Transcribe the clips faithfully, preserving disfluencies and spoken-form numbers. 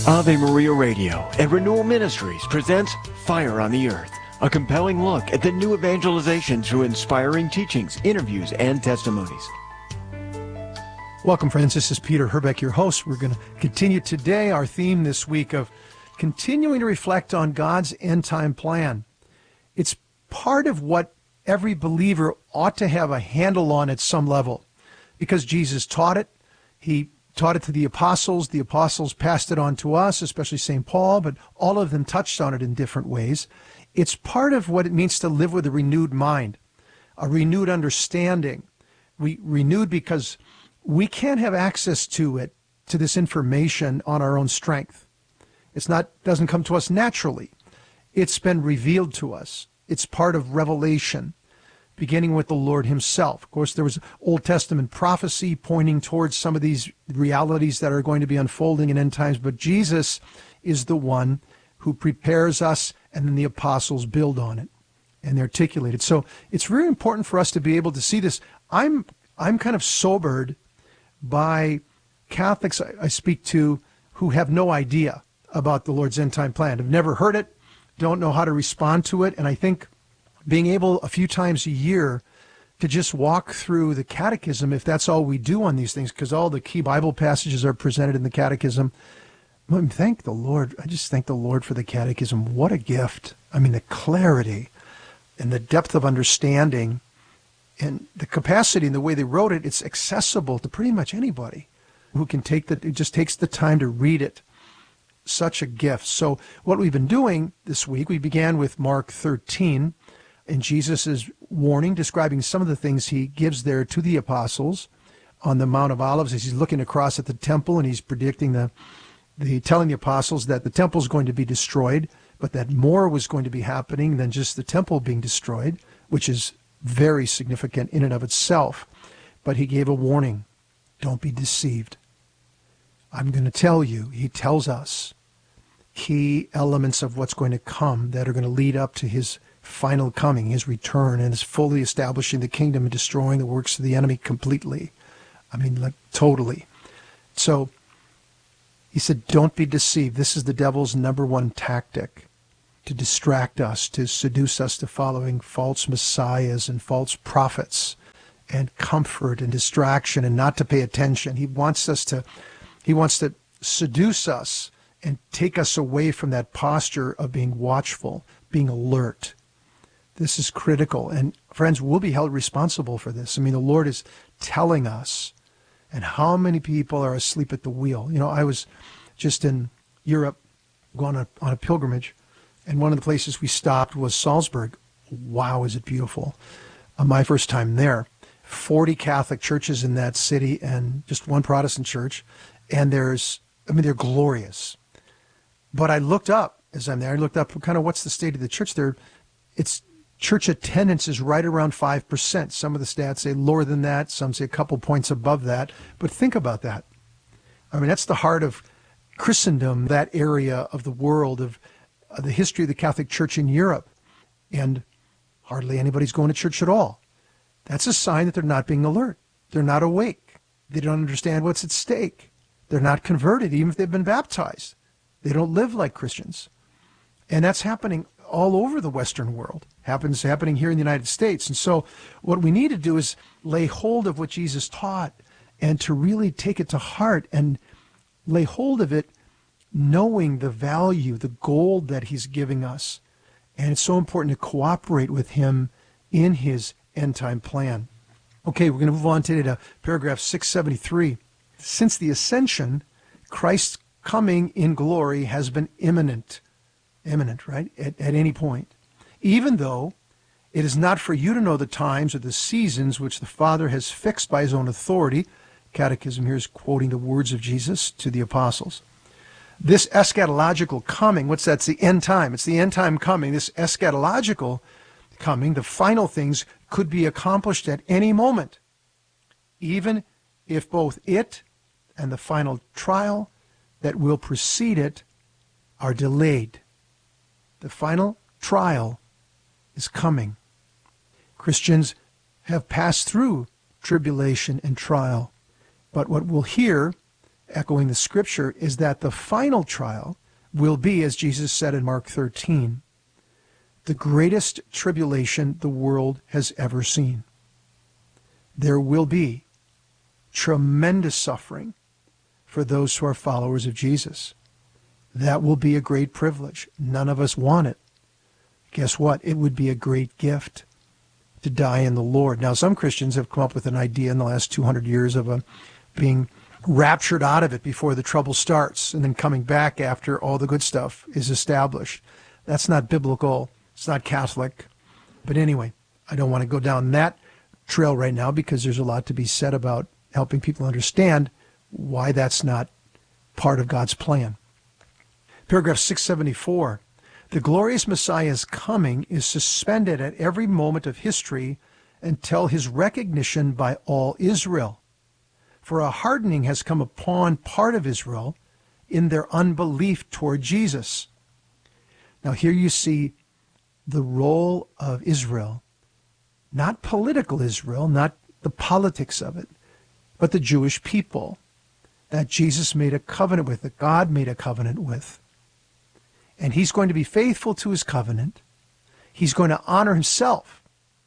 Ave Maria Radio and Renewal Ministries presents Fire on the Earth, a compelling look at the new evangelization through inspiring teachings, interviews, and testimonies. Welcome, friends. This is Peter Herbeck, your host. We're going to continue today our theme this week of continuing to reflect on God's end-time plan. It's part of what every believer ought to have a handle on at some level, because Jesus taught it. He taught it to the apostles. The apostles passed it on to us, especially Saint Paul, but all of them touched on it in different ways. It's part of what it means to live with a renewed mind, a renewed understanding. We renewed because we can't have access to it, to this information on our own strength. It's not, doesn't come to us naturally. It's been revealed to us. It's part of revelation, beginning with the Lord himself. Of course, there was Old Testament prophecy pointing towards some of these realities that are going to be unfolding in end times, but Jesus is the one who prepares us, and then the apostles build on it and articulate it. So it's very important for us to be able to see this. I'm I'm kind of sobered by Catholics I, I speak to who have no idea about the Lord's end time plan, have never heard it, don't know how to respond to it, and I think being able a few times a year to just walk through the catechism, if that's all we do on these things, because all the key Bible passages are presented in the catechism. Well, thank the Lord. I just thank the Lord for the catechism. What a gift. I mean, the clarity and the depth of understanding and the capacity and the way they wrote it, it's accessible to pretty much anybody who can take the, it just takes the time to read it. Such a gift. So what we've been doing this week, we began with Mark thirteen, and Jesus' warning, describing some of the things he gives there to the apostles on the Mount of Olives as he's looking across at the temple, and he's predicting the, the telling the apostles that the temple is going to be destroyed, but that more was going to be happening than just the temple being destroyed, which is very significant in and of itself. But he gave a warning. Don't be deceived. I'm going to tell you, he tells us, key elements of what's going to come that are going to lead up to his final coming, his return, and his fully establishing the kingdom and destroying the works of the enemy completely. I mean, like, totally. So he said, don't be deceived. This is the devil's number one tactic, to distract us, to seduce us to following false messiahs and false prophets, and comfort and distraction, and not to pay attention. He wants us to, he wants to seduce us and take us away from that posture of being watchful, being alert. This is critical. And friends, we'll be held responsible for this. I mean, the Lord is telling us. And how many people are asleep at the wheel? You know, I was just in Europe going on a, on a pilgrimage, and one of the places we stopped was Salzburg. Wow, is it beautiful. Uh, my first time there. forty Catholic churches in that city and just one Protestant church. And there's, I mean, they're glorious. But I looked up, as I'm there, I looked up kind of what's the state of the church there. It's church attendance is right around five percent. Some of the stats say lower than that. Some say a couple points above that. But think about that. I mean, that's the heart of Christendom, that area of the world, of uh, the history of the Catholic Church in Europe. And hardly anybody's going to church at all. That's a sign that they're not being alert. They're not awake. They don't understand what's at stake. They're not converted, even if they've been baptized. They don't live like Christians. And that's happening all over the Western world. Happens happening here in the United States. And so what we need to do is lay hold of what Jesus taught and to really take it to heart and lay hold of it, knowing the value, the gold that he's giving us. And it's so important to cooperate with him in his end-time plan. Okay, we're going to move on today to paragraph six seventy-three. Since the ascension, Christ's coming in glory has been imminent. Imminent, right? At, at any point. Even though it is not for you to know the times or the seasons which the Father has fixed by his own authority. Catechism here is quoting the words of Jesus to the apostles. This eschatological coming, what's that? It's the end time. It's the end time coming. This eschatological coming, the final things, could be accomplished at any moment, even if both it and the final trial that will precede it are delayed. The final trial is coming. Christians have passed through tribulation and trial, but what we'll hear echoing the scripture, is that the final trial will be, as Jesus said in Mark thirteen, the greatest tribulation the world has ever seen. There will be tremendous suffering for those who are followers of Jesus. That will be a great privilege. None of us want it. Guess what? It would be a great gift to die in the Lord. Now, some Christians have come up with an idea in the last two hundred years of a, being raptured out of it before the trouble starts and then coming back after all the good stuff is established. That's not biblical. It's not Catholic. But anyway, I don't want to go down that trail right now because there's a lot to be said about helping people understand why that's not part of God's plan. Paragraph six seventy-four. The glorious Messiah's coming is suspended at every moment of history until his recognition by all Israel. For a hardening has come upon part of Israel in their unbelief toward Jesus. Now here you see the role of Israel, not political Israel, not the politics of it, but the Jewish people that Jesus made a covenant with, that God made a covenant with. And he's going to be faithful to his covenant. He's going to honor himself.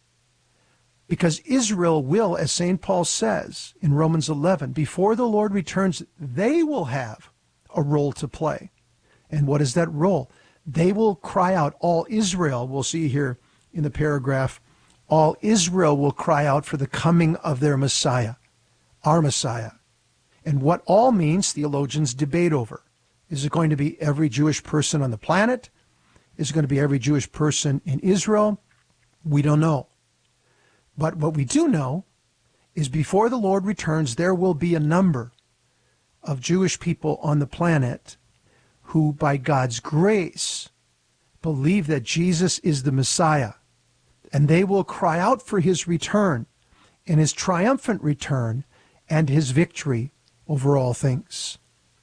Because Israel will, as Saint Paul says in Romans eleven, before the Lord returns, they will have a role to play. And what is that role? They will cry out, all Israel, we'll see here in the paragraph, all Israel will cry out for the coming of their Messiah, our Messiah. And what all means, theologians debate over. Is it going to be every Jewish person on the planet? Is it going to be every Jewish person in Israel? We don't know. But what we do know is before the Lord returns, there will be a number of Jewish people on the planet who, by God's grace, believe that Jesus is the Messiah. And they will cry out for his return and his triumphant return and his victory over all things.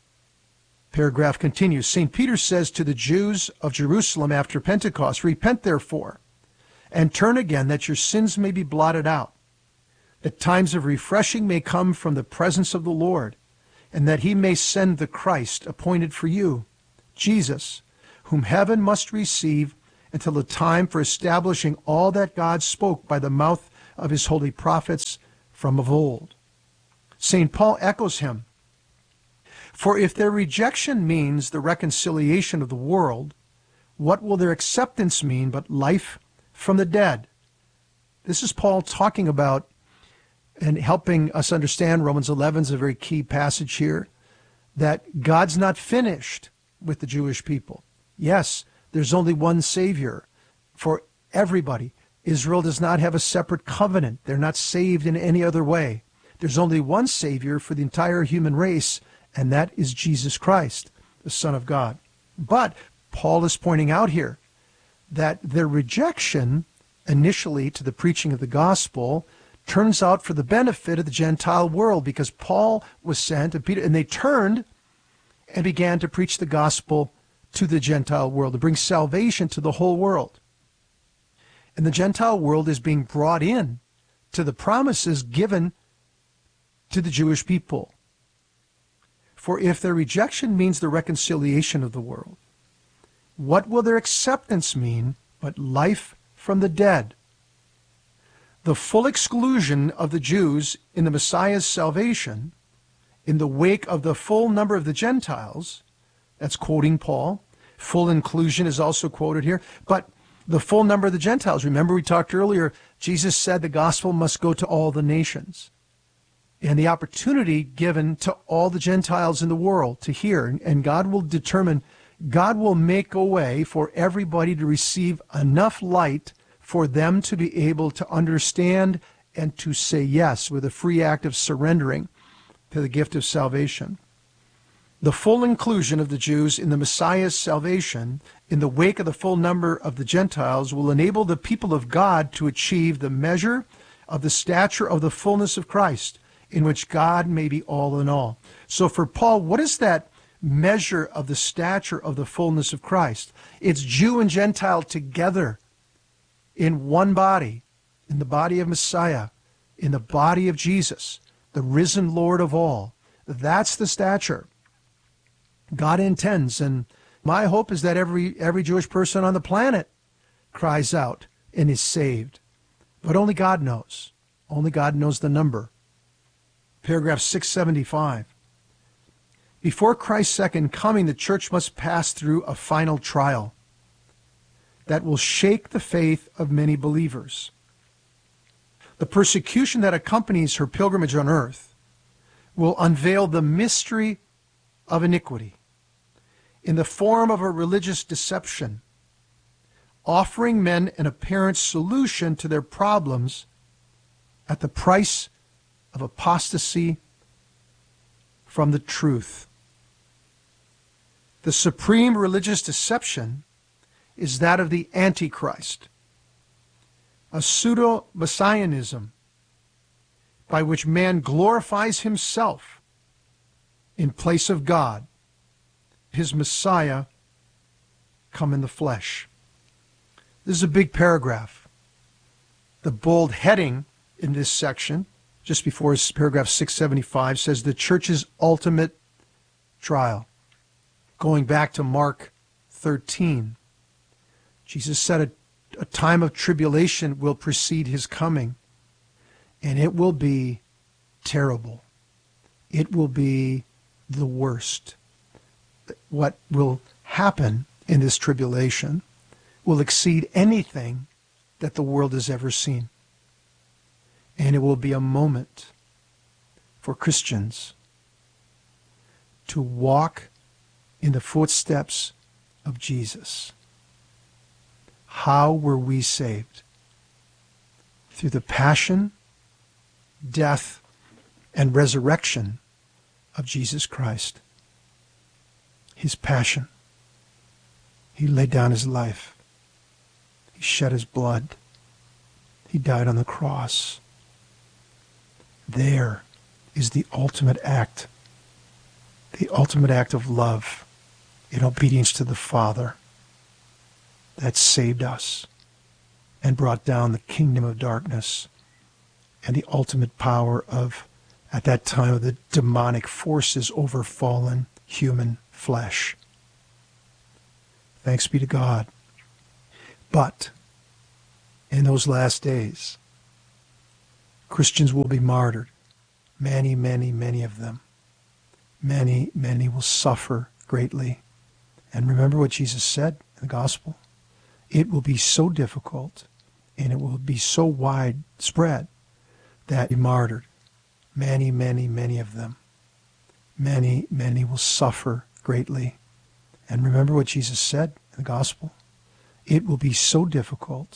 Paragraph continues. Saint Peter says to the Jews of Jerusalem after Pentecost, repent therefore, and turn again, that your sins may be blotted out, that times of refreshing may come from the presence of the Lord, and that he may send the Christ appointed for you, Jesus, whom heaven must receive until the time for establishing all that God spoke by the mouth of his holy prophets from of old. Saint Paul echoes him. For if their rejection means the reconciliation of the world, what will their acceptance mean but life from the dead? This is Paul talking about and helping us understand. Romans eleven is a very key passage here, that God's not finished with the Jewish people. Yes, there's only one Savior for everybody. Israel does not have a separate covenant. They're not saved in any other way. There's only one Savior for the entire human race, and that is Jesus Christ, the Son of God. But Paul is pointing out here that their rejection initially to the preaching of the gospel turns out for the benefit of the Gentile world, because Paul was sent and Peter, and they turned and began to preach the gospel to the Gentile world, to bring salvation to the whole world. And the Gentile world is being brought in to the promises given to the Jewish people. For if their rejection means the reconciliation of the world, what will their acceptance mean but life from the dead? The full exclusion of the Jews in the Messiah's salvation, in the wake of the full number of the Gentiles, that's quoting Paul. Full inclusion is also quoted here. But the full number of the Gentiles, remember we talked earlier, Jesus said the gospel must go to all the nations. And the opportunity given to all the Gentiles in the world to hear, and God will determine, God will make a way for everybody to receive enough light for them to be able to understand and to say yes with a free act of surrendering to the gift of salvation. The full inclusion of the Jews in the Messiah's salvation in the wake of the full number of the Gentiles will enable the people of God to achieve the measure of the stature of the fullness of Christ, in which God may be all in all. So for Paul, what is that measure of the stature of the fullness of Christ? It's Jew and Gentile together in one body, in the body of Messiah, in the body of Jesus, the risen Lord of all, That's the stature God intends. And my hope is that every every Jewish person on the planet cries out and is saved. But only God knows. Only God knows the number. Paragraph six seventy-five. Before Christ's second coming, the church must pass through a final trial that will shake the faith of many believers. The persecution that accompanies her pilgrimage on earth will unveil the mystery of iniquity in the form of a religious deception, offering men an apparent solution to their problems at the price of apostasy from the truth. The supreme religious deception is that of the Antichrist, a pseudo-messianism by which man glorifies himself in place of God, his Messiah come in the flesh. This is a big paragraph. The bold heading in this section, just before paragraph six seventy-five, says the church's ultimate trial. Going back to Mark thirteen, Jesus said a, a time of tribulation will precede his coming, and it will be terrible. It will be the worst. What will happen in this tribulation will exceed anything that the world has ever seen. And it will be a moment for Christians to walk in the footsteps of Jesus. How were we saved? Through the passion, death, and resurrection of Jesus Christ. His passion. He laid down his life. He shed his blood. He died on the cross. There is the ultimate act, the ultimate act of love in obedience to the Father that saved us and brought down the kingdom of darkness and the ultimate power of, at that time, of the demonic forces over fallen human flesh. Thanks be to God. But in those last days, Christians will be martyred. Many, many, many of them. Many, many will suffer greatly. And remember what Jesus said in the gospel? It will be so difficult and it will be so widespread that you're martyred. Many, many, many of them. Many, many will suffer greatly. And remember what Jesus said in the gospel? It will be so difficult